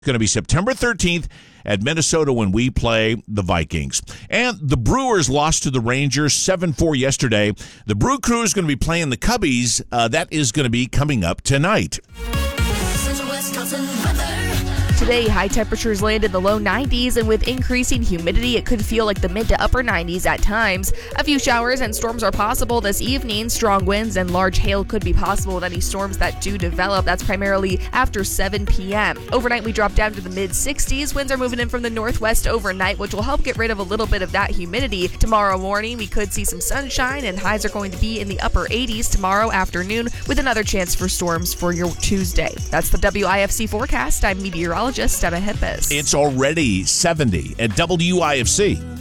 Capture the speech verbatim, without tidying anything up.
going to be September thirteenth at Minnesota when we play the Vikings. And the Brewers lost to the Rangers seven four yesterday. The Brew Crew is going to be playing the Cubbies. Uh, that is going to be coming up tonight. Today, high temperatures land in the low nineties, and with increasing humidity, it could feel like the mid to upper nineties at times. A few showers and storms are possible this evening. Strong winds and large hail could be possible with any storms that do develop. That's primarily after seven p.m. Overnight, we drop down to the mid sixties. Winds are moving in from the northwest overnight, which will help get rid of a little bit of that humidity. Tomorrow morning, we could see some sunshine, and highs are going to be in the upper eighties tomorrow afternoon, with another chance for storms for your Tuesday. That's the W I F C forecast. I'm meteorologist Emma Hippis. It's already seventy at W I F C.